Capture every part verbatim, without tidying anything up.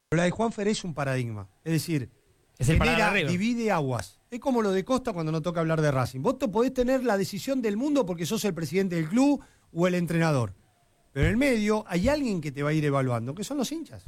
Pero la de Juanfer es un paradigma. Es decir, es el genera, divide aguas. Es como lo de Costa cuando no toca hablar de Racing. Vos te podés tener la decisión del mundo porque sos el presidente del club o el entrenador. Pero en el medio hay alguien que te va a ir evaluando, que son los hinchas.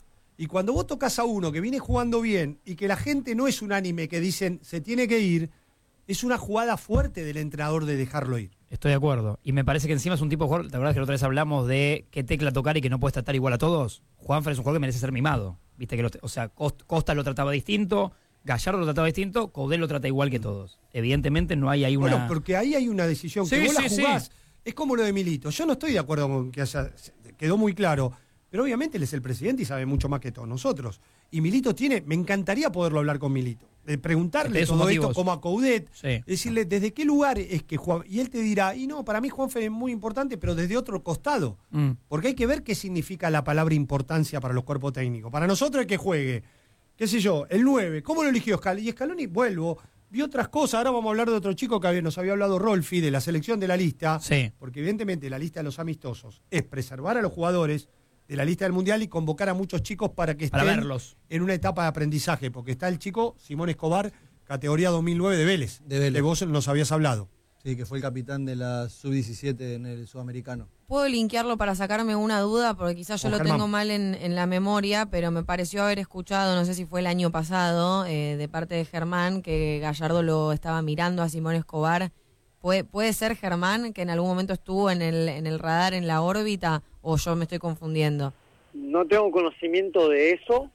Y cuando vos tocas a uno que viene jugando bien y que la gente no es unánime, que dicen se tiene que ir, es una jugada fuerte del entrenador de dejarlo ir. Estoy de acuerdo. Y me parece que encima es un tipo de jugador. ¿Te acuerdas que la otra vez hablamos de qué tecla tocar y que no puedes tratar igual a todos? Juanfer es un jugador que merece ser mimado. Viste que lo, o sea, Costa lo trataba distinto, Gallardo lo trataba distinto, Coudet lo trata igual que todos. Evidentemente no hay ahí una... Bueno, porque ahí hay una decisión sí, que vos sí, la jugás. Sí. Es como lo de Milito. Yo no estoy de acuerdo con que haya... Quedó muy claro. Pero obviamente él es el presidente y sabe mucho más que todos nosotros. Y Milito tiene... Me encantaría poderlo hablar con Milito. De preguntarle todo esto como a Coudet. Sí. Decirle desde qué lugar es que Juan... Y él te dirá, y no, para mí Juanfer es muy importante, pero desde otro costado. Mm. Porque hay que ver qué significa la palabra importancia para los cuerpos técnicos. Para nosotros es que juegue, qué sé yo, el nueve. ¿Cómo lo eligió Scaloni? Y Scaloni, vuelvo... Vi otras cosas, ahora vamos a hablar de otro chico que nos había hablado Rolfi, de la selección de la lista, sí. Porque evidentemente la lista de los amistosos es preservar a los jugadores de la lista del Mundial y convocar a muchos chicos para que estén para verlos. En una etapa de aprendizaje, porque está el chico Simón Escobar, categoría dos mil nueve de Vélez, de Vélez, que vos nos habías hablado. Sí, que fue el capitán de la sub diecisiete en el sudamericano. Puedo linkearlo para sacarme una duda, porque quizás yo Con lo Germán. tengo mal en, en la memoria, pero me pareció haber escuchado, no sé si fue el año pasado, eh, de parte de Germán, que Gallardo lo estaba mirando a Simón Escobar. ¿Puede, puede ser Germán, que en algún momento estuvo en el, en el radar, en la órbita, o yo me estoy confundiendo? No tengo conocimiento de eso.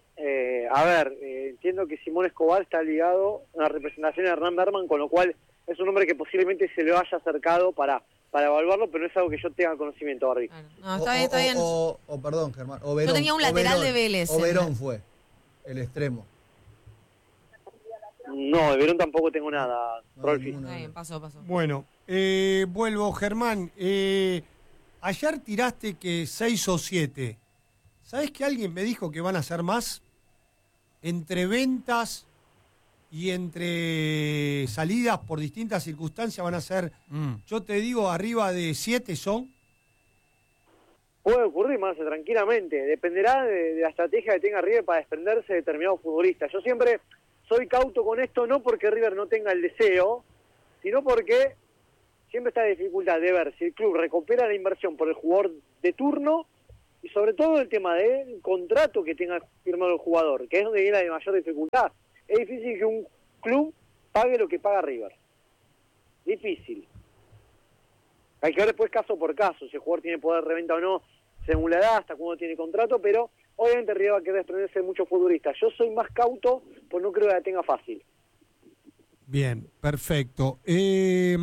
Eh, a ver, eh, entiendo que Simón Escobar está ligado a la representación de Hernán Berman, con lo cual es un hombre que posiblemente se le haya acercado para, para evaluarlo, pero no es algo que yo tenga conocimiento, Barbie. Claro. No, está bien, está bien. O, o, o perdón, Germán, o Verón. Yo tenía un lateral Verón, de Vélez. O Verón fue, el extremo. No, de Verón tampoco tengo nada, No, Rolfi. Está bien, pasó, pasó. Bueno, eh, vuelvo, Germán. Eh, ayer tiraste que seis o siete. ¿Sabés que alguien me dijo que van a ser más? Entre ventas y entre salidas por distintas circunstancias van a ser, mm. yo te digo, arriba de siete son. Puede ocurrir, más tranquilamente. Dependerá de, de la estrategia que tenga River para desprenderse de determinados futbolistas. Yo siempre soy cauto con esto, no porque River no tenga el deseo, sino porque siempre está la dificultad de ver si el club recupera la inversión por el jugador de turno y sobre todo el tema del contrato que tenga firmado el jugador, que es donde viene la mayor dificultad. Es difícil que un club pague lo que paga River. Difícil. Hay que ver después caso por caso, si el jugador tiene poder de reventa o no, según la edad, hasta cuándo tiene contrato, pero obviamente River va a querer desprenderse de muchos futbolistas. Yo soy más cauto, pues no creo que la tenga fácil. Bien, perfecto. Eh,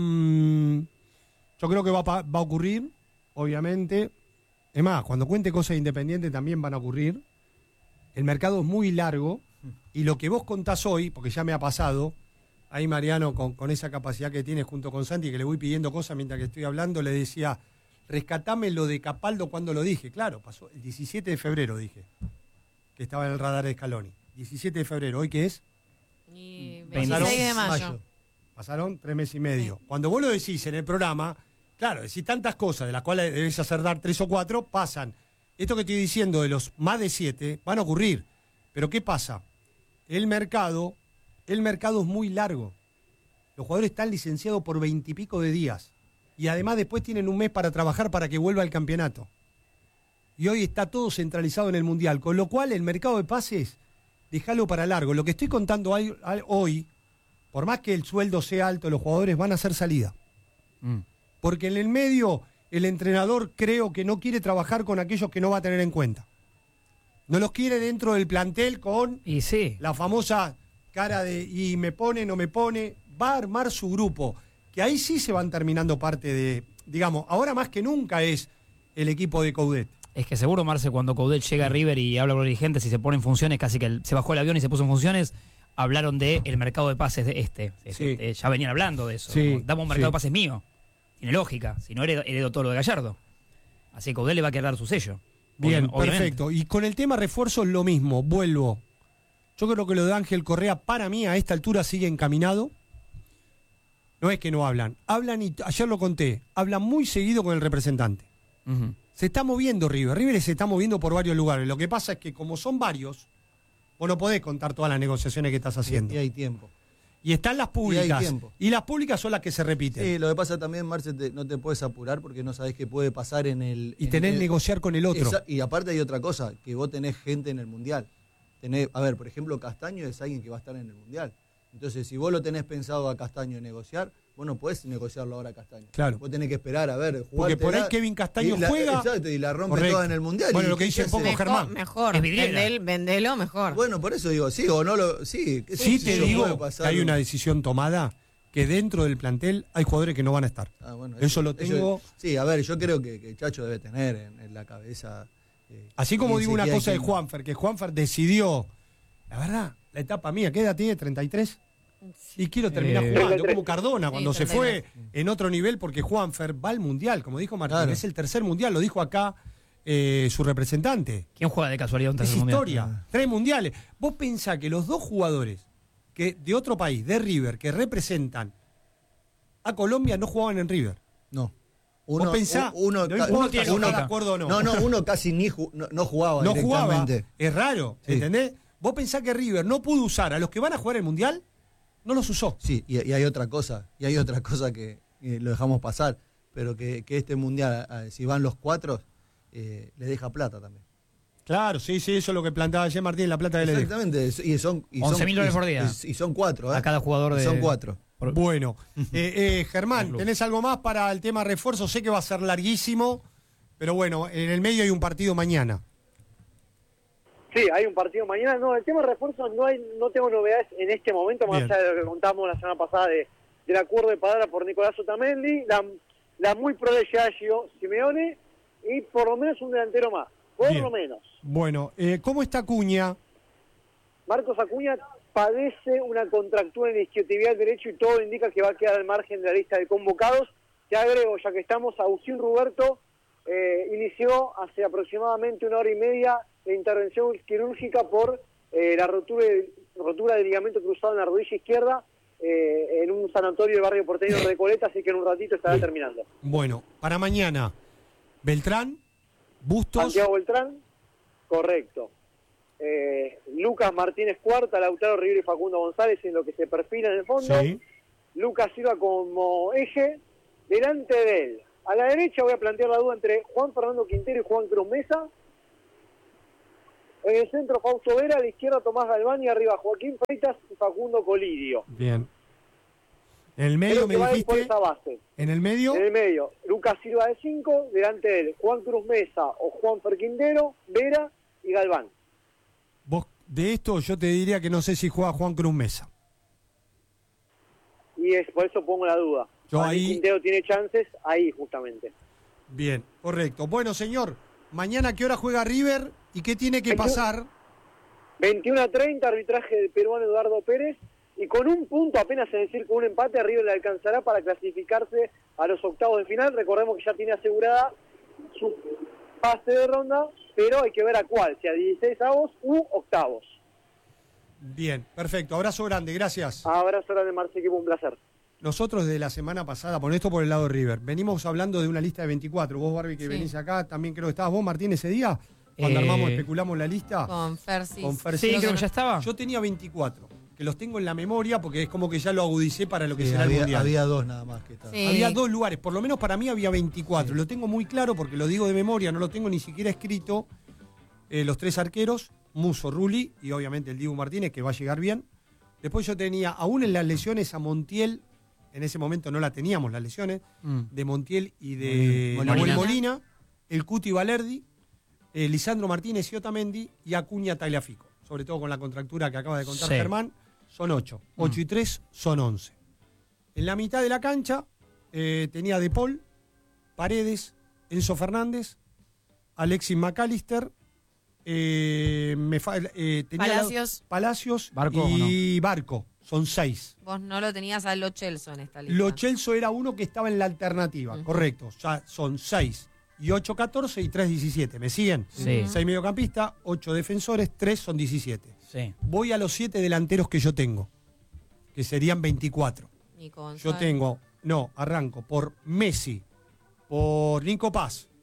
yo creo que va, va a ocurrir, obviamente. Es más, cuando cuente cosas independientes también van a ocurrir. El mercado es muy largo y lo que vos contás hoy, porque ya me ha pasado, ahí Mariano con, con esa capacidad que tiene junto con Santi, que le voy pidiendo cosas mientras que estoy hablando, le decía, rescatame lo de Capaldo cuando lo dije. Claro, pasó el diecisiete de febrero dije, que estaba en el radar de Scaloni. diecisiete de febrero, ¿hoy qué es? Y veintiséis de mayo. mayo. Pasaron tres meses y medio. Sí. Cuando vos lo decís en el programa, claro, decís tantas cosas de las cuales debes acertar tres o cuatro, pasan. Esto que estoy diciendo de los más de siete van a ocurrir. Pero ¿qué pasa? El mercado, el mercado es muy largo. Los jugadores están licenciados por veintipico de días. Y además después tienen un mes para trabajar para que vuelva al campeonato. Y hoy está todo centralizado en el Mundial. Con lo cual el mercado de pases, déjalo para largo. Lo que estoy contando hoy, por más que el sueldo sea alto, los jugadores van a hacer salida. Mm. Porque en el medio el entrenador creo que no quiere trabajar con aquellos que no va a tener en cuenta. No los quiere dentro del plantel con y sí. la famosa cara de y me pone, no me pone. Va a armar su grupo, que ahí sí se van terminando parte de, digamos, ahora más que nunca es el equipo de Coudet. Es que seguro, Marce, cuando Coudet llega a River y habla con los dirigentes y se pone en funciones, casi que se bajó el avión y se puso en funciones, hablaron de el mercado de pases de este. Sí. este ya venían hablando de eso. Sí. Como, damos un mercado sí. de pases mío. Tiene lógica. Si no, heredo, heredo todo lo de Gallardo. Así que Coudet le va a quedar su sello. Bien, obviamente. Perfecto. Y con el tema refuerzos lo mismo, vuelvo. Yo creo que lo de Ángel Correa, para mí, a esta altura sigue encaminado. No es que no hablan. Hablan, y ayer lo conté, hablan muy seguido con el representante. Uh-huh. Se está moviendo River. River se está moviendo por varios lugares. Lo que pasa es que como son varios, vos no podés contar todas las negociaciones que estás haciendo. Y hay tiempo. Y están las públicas. Y hay tiempo. Y las públicas son las que se repiten. Sí, lo que pasa también, Marce, te- no te puedes apurar porque no sabés qué puede pasar en el... Y en tenés el- que negociar con el otro. Esa- y aparte hay otra cosa, que vos tenés gente en el Mundial. Tenés, a ver, por ejemplo, Castaño es alguien que va a estar en el Mundial. Entonces, si vos lo tenés pensado a Castaño negociar, vos no podés negociarlo ahora a Castaño. Claro. Vos tenés que esperar a ver, Porque por ahí jugártela, Kevin Castaño y la- juega. Exacto, y la rompe Correcto. toda en el Mundial. Bueno, ¿Y lo que qué dice un hace? poco Mejor, Germán. mejor. Es vidriera. Vendel- vendelo mejor. Bueno, por eso digo, sí o no lo... Sí, qué sé Sí yo, te puede digo que pasar hay un- una decisión tomada que dentro del plantel hay jugadores que no van a estar. Ah, bueno, Eso lo tengo- sí, a ver, yo creo que, que Chacho debe tener en, en la cabeza... eh, Así como quién digo se una queda y cosa de quién- Juanfer, que Juanfer decidió, la verdad, la etapa mía, ¿qué edad tiene? ¿treinta y tres? Y quiero terminar Eh, jugando, treinta y tres. como Cardona, Sí, cuando se treinta y fue en otro nivel, porque Juanfer va al Mundial, como dijo Martín, Claro. es el tercer Mundial, lo dijo acá eh, su representante. ¿Quién juega de casualidad un Es tercer mundial? historia, tres mundiales. Vos pensás que los dos jugadores que de otro país, de River, que representan a Colombia, no jugaban en River. No. Vos pensá, u- uno, no ca- importa tiene si uno está de lógica. acuerdo o no. No, no, uno casi ni ju- no, no jugaba no jugaba, directamente. es raro, Sí. ¿entendés? Vos pensás que River no pudo usar a los que van a jugar el Mundial, no los usó. Sí, y, y hay otra cosa, y hay otra cosa que, que lo dejamos pasar, pero que, que este mundial, eh, si van los cuatro, eh, le deja plata también. Claro, sí, sí, eso es lo que planteaba ayer Martín, la plata que le deja. Exactamente, y son y once son- mil dólares y- por día. Y, y son cuatro, ¿eh? A cada jugador Y de... son cuatro. Por- Bueno, eh, eh, Germán, Club. ¿tenés algo más para el tema refuerzo? Sé que va a ser larguísimo, pero bueno, en el medio hay un partido mañana. Sí, hay un partido mañana. No, el tema de refuerzos no hay, no tengo novedades en este momento, más Bien. allá de lo que contamos la semana pasada de, del acuerdo de palabra por Nicolás Otamendi, la, la muy pro de Giorgio Simeone y por lo menos un delantero más. Por Bien. lo menos. Bueno, eh, ¿cómo está Acuña? Marcos Acuña padece una contractura en el isquiotibial derecho y todo indica que va a quedar al margen de la lista de convocados. Te agrego, ya que estamos, Agustín Ruberto eh, inició hace aproximadamente una hora y media la intervención quirúrgica por eh, la rotura, de, rotura del ligamento cruzado en la rodilla izquierda eh, en un sanatorio del barrio porteño de Recoleta, así que en un ratito estará terminando. Bueno, para mañana, Beltrán, Bustos, Santiago Beltrán, correcto. Eh, Lucas Martínez Cuarta, Lautaro Rivero y Facundo González en lo que se perfila en el fondo. sí, Lucas Silva como eje, delante de él. A la derecha voy a plantear la duda entre Juan Fernando Quintero y Juan Cruz Mesa. En el centro Fausto Vera, a la izquierda Tomás Galván y arriba Joaquín Freitas y Facundo Colidio. bien. En el medio Creo me que va a ir por dijiste, esa base. en el medio, En el medio, Lucas Silva de cinco, delante de él Juan Cruz Mesa o Juan Fer Quintero, Vera y Galván. vos de esto yo te diría que no sé si juega Juan Cruz Mesa. Y es por eso pongo la duda. Yo Para mí ahí- Quintero tiene chances ahí justamente. Bien, correcto. Bueno, señor, mañana ¿a qué hora juega River y qué tiene que Veintiuno- pasar? veintiuno a treinta, arbitraje del peruano Eduardo Pérez. Y con un punto, apenas es decir, con un empate, a River le alcanzará para clasificarse a los octavos de final. Recordemos que ya tiene asegurada su pase de ronda, pero hay que ver a cuál, si a dieciséis avos u octavos. Bien, perfecto. Abrazo grande, gracias. Abrazo grande, Marce, equipo, un placer. Nosotros desde la semana pasada, por esto por el lado de River, venimos hablando de una lista de veinticuatro. Vos, Barbie, que Sí. venís acá, también creo que estabas vos, Martín, ese día, cuando Eh, armamos, especulamos la lista. Con Fersis. Con Fer- Sí, Sí, creo que ya estaba. Yo tenía veinticuatro, que los tengo en la memoria porque es como que ya lo agudicé para lo que Sí, será el había, Mundial. había dos nada más que estaban. Sí. Había dos lugares, por lo menos para mí había veinticuatro. Lo tengo muy claro porque lo digo de memoria, no lo tengo ni siquiera escrito. Eh, los tres arqueros, Muso, Rulli y obviamente el Dibu Martínez, que va a llegar bien. Después yo tenía, aún en las lesiones, a Montiel, en ese momento no la teníamos las lesiones, Mm. de Montiel y de Molina. Nahuel Molina, el Cuti Valerdi, eh, Lisandro Martínez y Otamendi y Acuña Tagliafico. Sobre todo con la contractura que acaba de contar Sí. Germán, son ocho. Ocho y tres son once. En la mitad de la cancha eh, tenía De Paul, Paredes, Enzo Fernández, Alexis McAllister, eh, me fa- eh, tenía la- Palacios. Palacios Barco, y Barco. Son seis. Vos no lo tenías a Lo Chelso en esta lista. Lo Chelso era uno que estaba en la alternativa, Ujú. correcto. Ya son seis y ocho, catorce y tres, diecisiete. ¿Me siguen? Sí. Seis mediocampistas, ocho defensores, tres son diecisiete. Sí. Voy a los siete delanteros que yo tengo, que serían veinticuatro. Nico Yo González. tengo, no, arranco por Messi, por Nico Paz,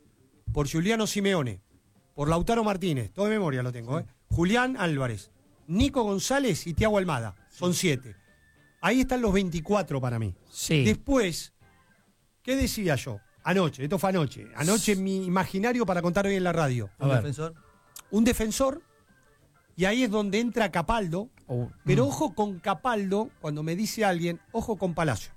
por Giuliano Simeone, por Lautaro Martínez, todo de memoria lo tengo, ¿eh? Julián Álvarez, Nico González y Thiago Almada. Son siete. Ahí están los veinticuatro para mí. Sí. Después, ¿qué decía yo? Anoche, esto fue anoche. Anoche mi imaginario para contar hoy en la radio. A ¿Un ver. defensor? Un defensor, y ahí es donde entra Capaldo. Oh, Pero mm. ojo con Capaldo, cuando me dice alguien, ojo con Palacio.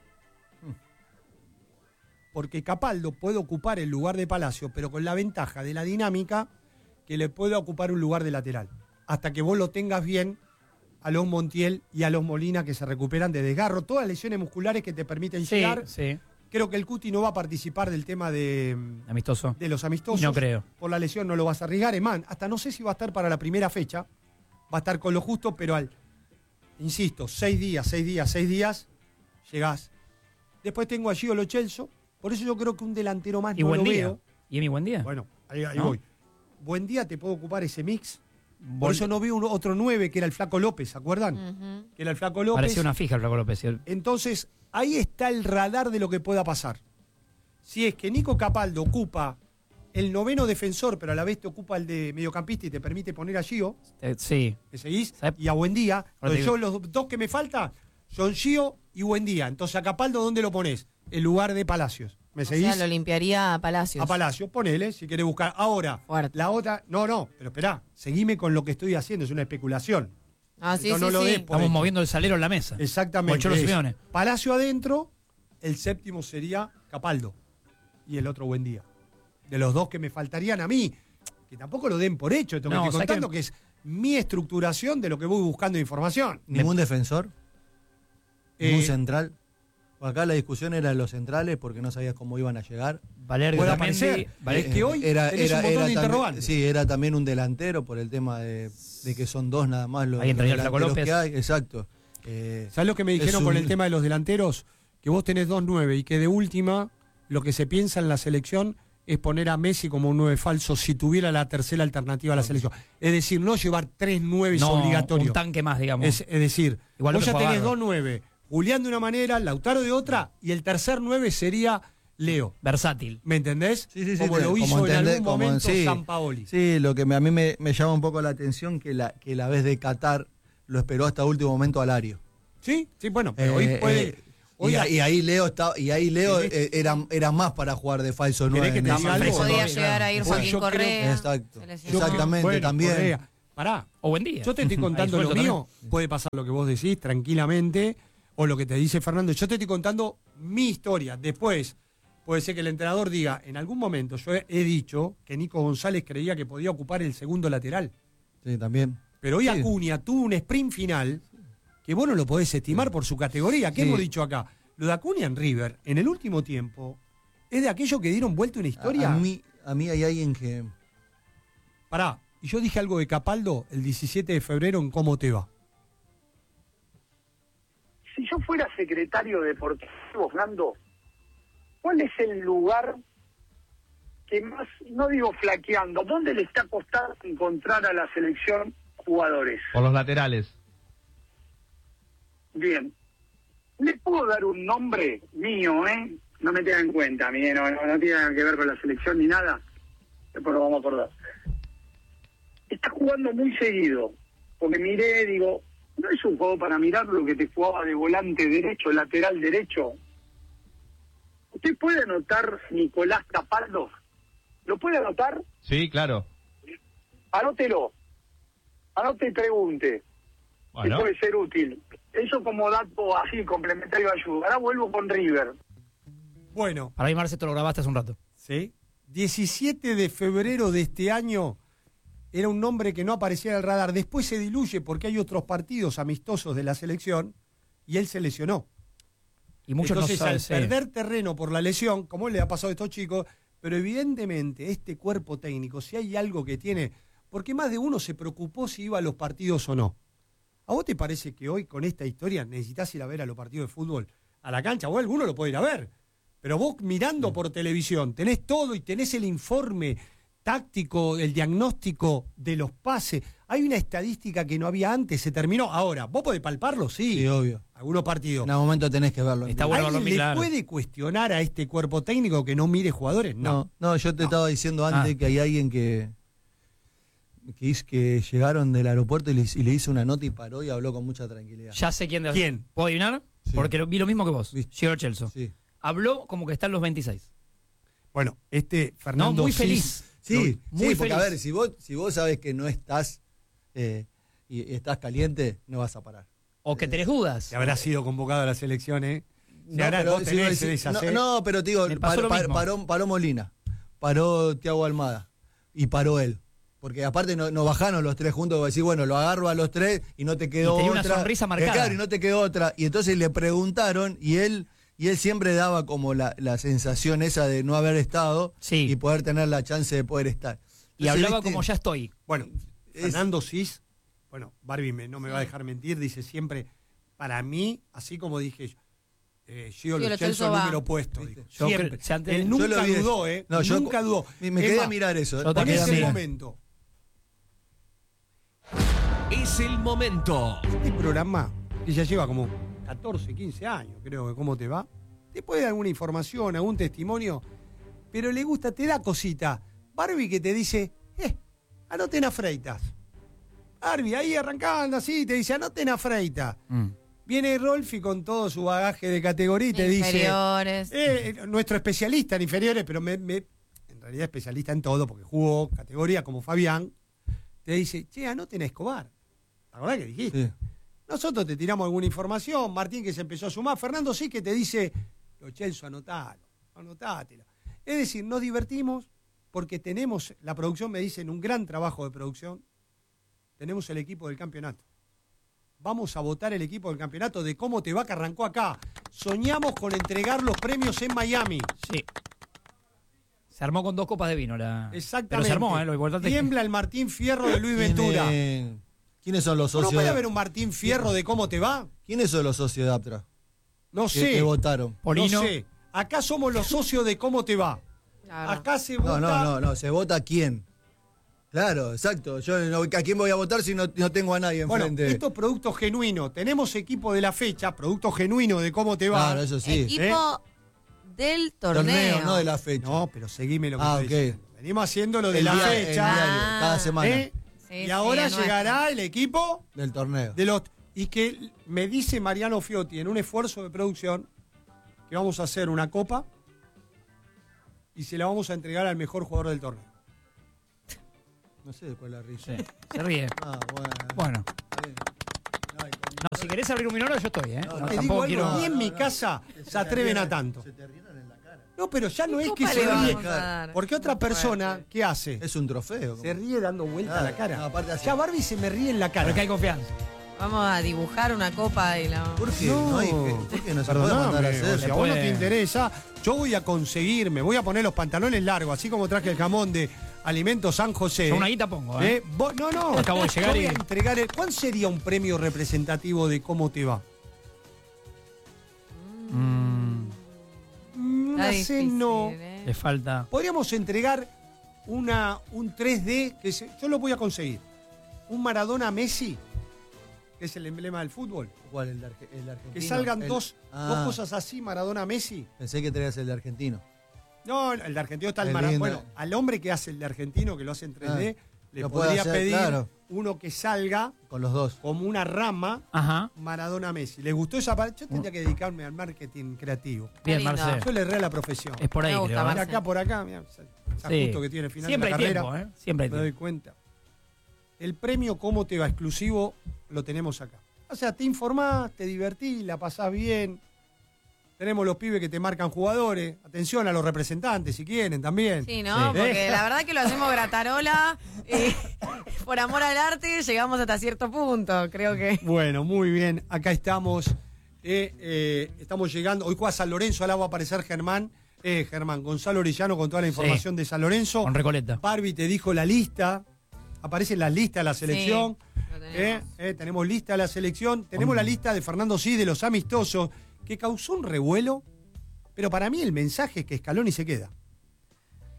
Porque Capaldo puede ocupar el lugar de Palacio, pero con la ventaja de la dinámica que le puede ocupar un lugar de lateral. Hasta que vos lo tengas bien a los Montiel y a los Molina, que se recuperan de desgarro. Todas lesiones musculares que te permiten Sí, llegar. sí. Creo que el Cuti no va a participar del tema de, Amistoso. de los amistosos. No creo. Por la lesión no lo vas a arriesgar. Es más, hasta no sé si va a estar para la primera fecha. Va a estar con lo justo, pero al, insisto, seis días, seis días, seis días, llegás. Después tengo a Gio Lo Celso. Por eso yo creo que un delantero más Y no buen lo día. veo. ¿Y mi buen día? Bueno, ahí, ahí ¿No? voy. Buen día te puedo ocupar ese mix. Por Vol- eso no veo un- otro nueve, que era el Flaco López, ¿se acuerdan? Ujú. Que era el Flaco López. Parecía una fija el Flaco López. ¿Sí? Entonces, ahí está el radar de lo que pueda pasar. Si es que Nico Capaldo ocupa el noveno defensor, pero a la vez te ocupa el de mediocampista y te permite poner a Gio, Eh, sí. ¿me seguís? ¿Sabe? Y a Buendía. Ahora te Entonces digo. yo los dos que me faltan son Gio y Buendía. Entonces a Capaldo, ¿dónde lo pones? En lugar de Palacios. ¿Me O seguís? sea, lo limpiaría a Palacios. A Palacios, ponele, si querés buscar. Ahora, Fuerte. la otra. No, no, pero esperá, seguime con lo que estoy haciendo, es una especulación. Ah, sí, No, sí, no lo sí. des por Estamos hecho. moviendo el salero en la mesa. Exactamente. Con Cholo es Simeone. Palacio adentro, el séptimo sería Capaldo. Y el otro Buendía. De los dos que me faltarían a mí, que tampoco lo den por hecho, esto que No, estoy ¿sabes contando, qué? que es mi estructuración de lo que voy buscando de información. ¿Ningún defensor? ¿Ningún Eh, central? Acá la discusión era de los centrales porque no sabías cómo iban a llegar. Valer Puede Otamendi, aparecer. Valer- Es que hoy era, tenés era, un montón era de también- interrogantes. Sí, era también un delantero por el tema de, de que son dos nada más los, Ahí entraría los el Flaco delanteros López. que hay. Exacto. Eh, ¿Sabes lo que me dijeron es con un- el tema de los delanteros? Que vos tenés dos nueve y que de última lo que se piensa en la selección es poner a Messi como un nueve falso si tuviera la tercera alternativa a la selección. Es decir, no llevar tres nueve no, obligatorio. un tanque más, digamos. Es, es decir, Igual vos López ya fue tenés bárbaro. dos nueve. Julián de una manera, Lautaro de otra, y el tercer nueve sería Leo. Versátil. ¿Me entendés? Sí, sí, sí, como te- lo como hizo en entendé- algún como- momento sí. Sampaoli. Sí, lo que me- a mí me, me llama un poco la atención que la, que la vez de Qatar lo esperó hasta último momento Alario. Sí, sí, bueno, pero Eh, hoy puede. eh, hoy y, la- ahí- y ahí Leo estaba, y ahí Leo ¿Querés- eh, era, era más para jugar de falso ¿Querés nueve. que te en diga ese algo? momento. Podía Todavía, llegar a ir Bueno, Joaquín yo creo- Correa. Exacto. se lesionó. Exactamente, Bueno, también. Correa. Pará, O buen día. yo te estoy contando Ahí lo suelto mío, puede pasar lo que vos decís tranquilamente, o lo que te dice Fernando. Yo te estoy contando mi historia. Después, puede ser que el entrenador diga, en algún momento yo he, he dicho que Nico González creía que podía ocupar el segundo lateral. Sí, también. Pero hoy Sí. Acuña tuvo un sprint final que vos no lo podés estimar por su categoría. ¿Qué Sí. hemos dicho acá? Lo de Acuña en River, en el último tiempo, es de aquellos que dieron vuelta una historia. A, a mí, a mí hay alguien que... Pará, y yo dije algo de Capaldo el diecisiete de febrero en Cómo Te Va. Si yo fuera secretario deportivo, Fernando, ¿cuál es el lugar que más, no digo flaqueando, dónde le está costando encontrar a la selección jugadores? Por los laterales. Bien. ¿Le puedo dar un nombre mío, eh? No me tengan en cuenta, mí, no, no, no tiene nada que ver con la selección ni nada. Después lo vamos a acordar. Está jugando muy seguido. Porque miré, digo, no es un juego para mirar lo que te jugaba de volante derecho, lateral derecho. ¿Usted puede anotar Nicolás Capaldo? ¿Lo puede anotar? Sí, claro. Anótelo. Anote y pregunte. Bueno, Que puede ser útil. Eso como dato así, complementario de ayuda. Ahora vuelvo con River. Bueno, Para mí, Marce, esto lo grabaste hace un rato. ¿sí? diecisiete de febrero de este año era un nombre que no aparecía en el radar. Después se diluye porque hay otros partidos amistosos de la selección y él se lesionó. Y muchos Entonces, no saben. al sí. perder terreno por la lesión, como le ha pasado a estos chicos, pero evidentemente este cuerpo técnico, si hay algo que tiene, porque más de uno se preocupó si iba a los partidos o no. ¿A vos te parece que hoy con esta historia necesitas ir a ver a los partidos de fútbol a la cancha? O alguno lo puede ir a ver. Pero vos mirando por televisión, tenés todo y tenés el informe táctico, el diagnóstico de los pases. Hay una estadística que no había antes, se terminó. Ahora, ¿vos podés palparlo? Sí. Sí, obvio. Algunos partidos. En algún momento tenés que verlo. Está bueno verlo ¿Alguien le claro. puede cuestionar a este cuerpo técnico que no mire jugadores? No. No, no, yo te No. estaba diciendo antes Ah. que hay alguien que, que, hizo- que llegaron del aeropuerto y le, y le hizo una nota y paró y habló con mucha tranquilidad. Ya sé quién de ¿Quién? ¿Puedo adivinar? Sí. Porque lo- vi lo mismo que vos. Viste. Giro Chelsea. Sí, Habló como que está en los veintiséis. Bueno, este No, Fernando muy Cis- feliz. sí, Muy sí, porque a feliz. ver, si vos, si vos sabes que no estás eh, y, y estás caliente, no vas a parar. O que tenés dudas. que habrá sido convocado a la selección, ¿eh? Se No, hará- pero vos si tenés vos decís- esas, no, ¿eh? no, pero te digo, Me pasó par- lo par- mismo. paró, paró Molina, paró Thiago Almada y paró él. Porque aparte no, no bajaron los tres juntos, vos decís, bueno, lo agarro a los tres y no te quedó Y tenía una otra. sonrisa Eh, marcada. Claro, y no te quedó otra. Y entonces le preguntaron y él y él siempre daba como la, la sensación esa de no haber estado Sí. y poder tener la chance de poder estar. Y Entonces, hablaba ¿viste? como ya estoy. Bueno, Es- Fernando Cis, bueno, Barbie me- no me va a dejar mentir, dice siempre, para mí, así como dije yo, eh, Gio Lo Lo Celso Celso va. número puesto, ¿Viste? dijo. Yo Siempre. cre- si antes- Él yo nunca lo vi- dudó, ¿eh? No, yo- nunca dudó. Me, me Es quedé más, a mirar eso. yo ¿eh? también Me En quedé a ese sí. mirar. momento, Es el momento. este programa, que ya lleva como catorce, quince años, creo que cómo te va, te puede dar alguna información, algún testimonio, pero le gusta, te da cosita. Barbie que te dice, eh, anoten a Freitas. Barbie, ahí arrancando así, te dice, anoten a Freitas. Mm. Viene Rolfi con todo su bagaje de categoría y te dice, Inferiores. eh, eh, nuestro especialista en inferiores, pero me, me- en realidad especialista en todo, porque jugó categoría como Fabián, te dice, che, anoten a Escobar. ¿Te acordás que dijiste? Sí. Nosotros te tiramos alguna información, Martín que se empezó a sumar, Fernando sí que te dice, Lo Celso, anotalo, anotátelo. Es decir, nos divertimos porque tenemos, la producción me dicen, un gran trabajo de producción, tenemos el equipo del campeonato. Vamos a votar el equipo del campeonato de cómo te va que arrancó acá. Soñamos con entregar los premios en Miami. Sí. Se armó con dos copas de vino. La... Exactamente. Pero se armó, ¿eh? Lo importante es que- Tiembla el Martín Fierro de Luis ¿Quién, Ventura. eh, ¿Quiénes son los ¿No socios? puede de- haber un Martín Fierro de cómo te va? ¿Quiénes son los socios de Aptra? No Que, sé. que votaron. Polino. No sé. Acá somos los socios de cómo te va. La verdad. Acá se No, vota. no, no, no, se vota quién. Claro, exacto. Yo no- ¿a quién voy a votar si no, no tengo a nadie Bueno, enfrente? estos productos genuinos. Tenemos equipo de la fecha, producto genuino de cómo te va. Claro, eso sí. Equipo del torneo. Torneo, no de la fecha. No, pero seguime lo que Ah, estoy ok. diciendo. Venimos haciendo lo de El la día- el fecha. diario, Ah. cada semana ¿eh? Sí, y sí, ahora el nuestro. llegará el equipo del torneo. de los. Y que me dice Mariano Fiotti en un esfuerzo de producción que vamos a hacer una copa y se la vamos a entregar al mejor jugador del torneo. No sé cuál es la risa. Sí, se ríe. Ah, bueno. Bueno. Está bien. Ay, con- No, si querés abrir un minoro, yo estoy, ¿eh? No, No, no, Te digo tampoco algo, quiero. ni en mi casa se atreven a tanto. Se te rieron en la cara. No, pero ya no es que copa se le vamos ríe. a dar? Porque otra Muy persona, fuerte. ¿qué hace? Es un trofeo. Se ríe dando vuelta a la Claro, cara. no, aparte así. Ya Barbie se me ríe en la cara. Pero que hay confianza. Vamos a dibujar una copa y la. ¿Por qué? No, No, hay, ¿por qué no se puede perdóname, mandar a o hacer? sea, Se a vos no te puede. interesa, yo voy a conseguir, me voy a poner los pantalones largos, así como traje el jamón de Alimentos San José. Yo una guita pongo, ¿eh? ¿Eh? Vos- no, no. Acabo de llegar Yo voy y- a entregar el- ¿Cuál sería un premio representativo de cómo te va? Mm, Mm, Está no sé, difícil, no. ¿eh? le falta. Podríamos entregar una, un tres D, que se- yo lo voy a conseguir. Un Maradona Messi, que es el emblema del fútbol. ¿Cuál? El de, Arge- el de argentino. Que salgan El- dos, Ah, dos cosas así, Maradona Messi. Pensé que traías el de argentino. No, el de argentino está el Es Maradona. lindo. Bueno, al hombre que hace el de argentino, que lo hace en tres D, le lo puede podría hacer, pedir claro. uno que salga Con los dos. como una rama Ajá. Maradona Messi. ¿Les gustó esa parte? Yo tendría que dedicarme al marketing creativo. Bien, lindo. Marcel. Yo le erré a la profesión. Es por ahí, Me gusta, creo. ¿eh? Mira Marce. acá por acá, mira, ese Sí. ajusto que tiene final Siempre de hay la carrera. tiempo, ¿eh? Siempre hay Me doy tiempo. cuenta. El premio Cómo te va exclusivo lo tenemos acá. O sea, te informás, te divertís, la pasás bien. Tenemos los pibes que te marcan jugadores. Atención a los representantes si quieren también. Sí, ¿no? Sí. Porque la verdad que lo hacemos gratarola y por amor al arte llegamos hasta cierto punto, creo que. Bueno, muy bien. Acá estamos. eh, eh, estamos llegando. Hoy juega San Lorenzo, ahora va a aparecer Germán. Eh, Germán, Gonzalo Orellano con toda la información de San Lorenzo. Con Recoleta. Barbie te dijo la lista. Aparecen las listas de la selección. Lo tenemos. Eh, eh, tenemos lista de la selección. Tenemos la lista de Fernando Sí de los amistosos, que causó un revuelo. Pero para mí el mensaje es que Scaloni se queda.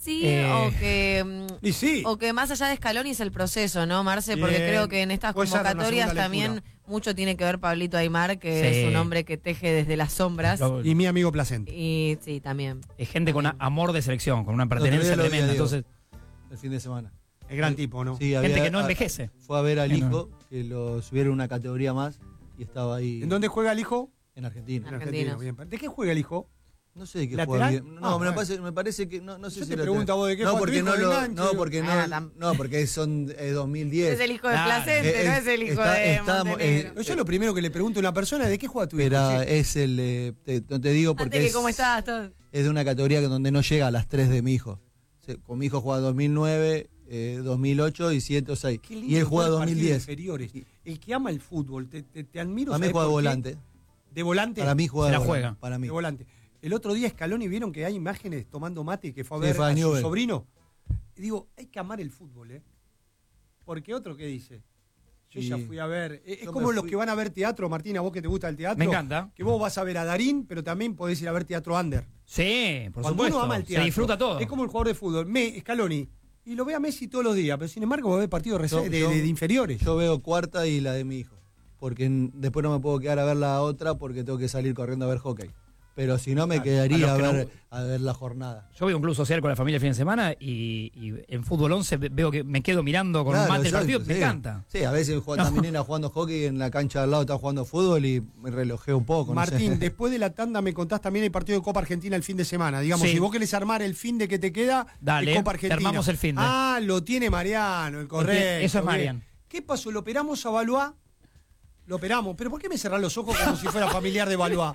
Sí, Eh, o que mm, Y sí. o que más allá de Scaloni es el proceso, ¿no, Marce? Bien. Porque creo que en estas Puede ser una convocatorias segunda también lectura. mucho tiene que ver Pablito Aimar, que Sí. es un hombre que teje desde las sombras. Lo- Y mi amigo Placente. Y sí, también. es gente con a- amor de selección, con una otro pertenencia día lo vi a tremenda. Diego. Entonces, El fin de semana. Es gran tipo, ¿no? Sí, gente había- que no a- envejece. Fue a ver al Sí, no. hijo, que lo subieron una categoría más y estaba ahí ¿En dónde juega el hijo? en Argentina. En Argentinos. Argentina. Bien. ¿De qué juega el hijo? No sé de qué ¿Lateral? juega bien. No, Ah, me, bueno. parece, me parece que no, no sé Yo si te lateral. pregunto a vos de qué no, juega tu porque hijo, no de lo, enganche. no, porque no, Ah, tam- no, porque son eh, dos mil diez. Es el hijo de Claro. Placente, Eh, no es- es el hijo está- de está- Montenegro. No, yo lo primero que le pregunto a una persona es ¿de qué juega tu hijo? Pero che? es el, eh, te, no te digo porque Antes que es, cómo estás, todo. es de una categoría que donde no llega a las tres de mi hijo. Se- Con mi hijo juega dos mil nueve, eh, dos mil ocho y siete o seis. Qué lindo Y él juega jugar dos partidos mil diez. inferiores. El que ama el fútbol, te, te, te admiro. A mí ¿sabés juega de por qué? volante. ¿De volante? Para mí juega Se de la volante, juega. Para mí. De volante. El otro día Scaloni vieron que hay imágenes tomando mate que fue a Sí, ver fue a a su Newell. sobrino. Y digo, hay que amar el fútbol, ¿eh? Porque otro que dice, yo Sí. ya fui a ver, es, es Yo como me los fui- que van a ver teatro, Martina, vos que te gusta el teatro. Me encanta. Que vos vas a ver a Darín, pero también podés ir a ver teatro under. Sí, por Cuando supuesto. uno ama el Se teatro, disfruta todo. Es como el jugador de fútbol, me, Scaloni, y lo ve a Messi todos los días, pero sin embargo va a ver partidos Yo- rece- de, yo- de- de inferiores. Yo veo cuarta y la de mi hijo. Porque n- después no me puedo quedar a ver la otra porque tengo que salir corriendo a ver hockey. Pero si no, me Claro, quedaría a a los que ver, no- a ver la jornada. Yo voy a un club social con la familia el fin de semana y, y en fútbol once ve- veo que me quedo mirando con un Claro, mate el exacto, partido, sí. me encanta. Sí, a veces juega, No. también era jugando hockey en la cancha al lado, estaba jugando fútbol y me relojé un poco. no sé. Martín, después de la tanda me contás también el partido de Copa Argentina el fin de semana. Digamos, Sí. si vos querés armar el fin de que te queda, Dale, de Copa te Argentina. armamos el finde. Ah, lo tiene Mariano, el correcto. Eso es bien. Marian. ¿Qué pasó? ¿Lo operamos a Valois? Lo operamos. ¿Pero por qué me cerrás los ojos como si fuera familiar de Valois?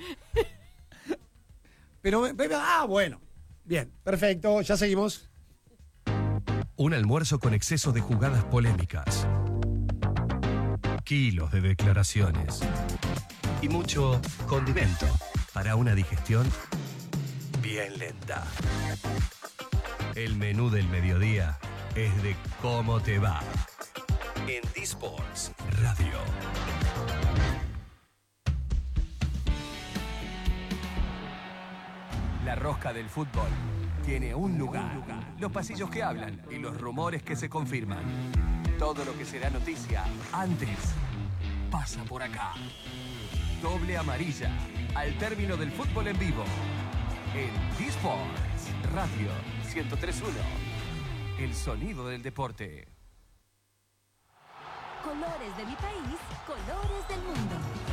Pero, pero, ah, bueno. Bien, perfecto, ya seguimos. Un almuerzo con exceso de jugadas polémicas. Kilos de declaraciones. Y mucho condimento para una digestión bien lenta. El menú del mediodía es de cómo te va. En D-Sports Radio. La rosca del fútbol tiene un lugar. Los pasillos que hablan y los rumores que se confirman. Todo lo que será noticia antes pasa por acá. Doble amarilla al término del fútbol en vivo. En D-Sports Radio ciento tres punto uno. El sonido del deporte. Colores de mi país, colores del mundo.